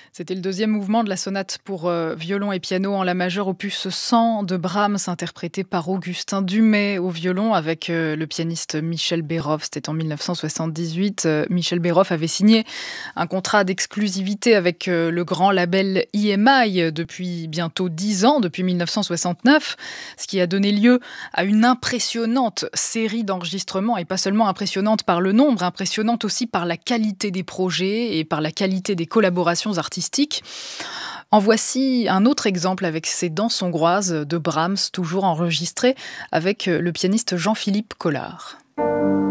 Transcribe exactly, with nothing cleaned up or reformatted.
C'était le deuxième mouvement de la sonate pour euh, violon et piano en la majeure opus cent de Brahms, interprété par Augustin Dumay au violon avec euh, le pianiste Michel Béroff. C'était en mille neuf cent soixante-dix-huit. Euh, Michel Béroff avait signé un contrat d'exclusivité avec euh, le grand label E M I depuis bientôt dix ans, depuis mille neuf cent soixante-neuf, ce qui a donné lieu à une impressionnante série d'enregistrements, et pas seulement impressionnante par le nombre, impressionnante aussi par la qualité des projets et par la qualité des collaborations artistiques. En voici un autre exemple avec ces danses hongroises de Brahms, toujours enregistrées avec le pianiste Jean-Philippe Collard.